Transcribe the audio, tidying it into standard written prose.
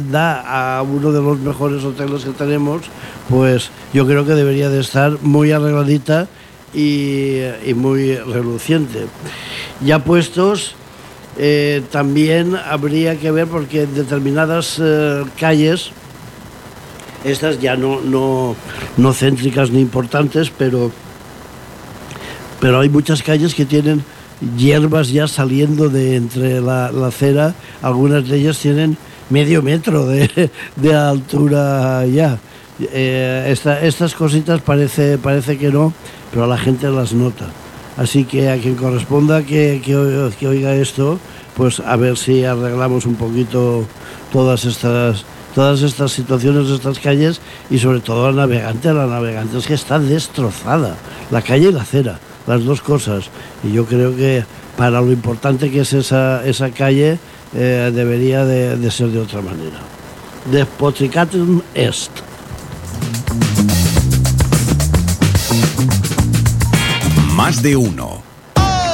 da a uno de los mejores hoteles que tenemos, pues yo creo que debería de estar muy arregladita y muy reluciente. Ya puestos, también habría que ver, porque en determinadas calles, estas ya no céntricas ni importantes, pero hay muchas calles que tienen hierbas ya saliendo de entre la acera. Algunas de ellas tienen medio metro de altura ya. Estas cositas parece que no, pero a la gente las nota. Así que a quien corresponda que oiga esto, pues a ver si arreglamos un poquito todas estas situaciones de estas calles, y sobre todo la navegante es que está destrozada, la calle y la acera, las dos cosas, y yo creo que para lo importante que es esa calle, debería de ser de otra manera. Despotricatum est. Más de uno.